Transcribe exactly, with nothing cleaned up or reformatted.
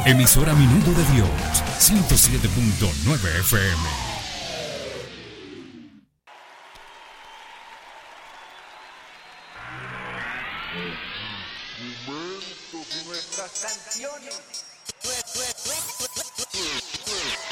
Emisora Minuto de Dios, ciento siete punto nueve F M. Nuestras canciones.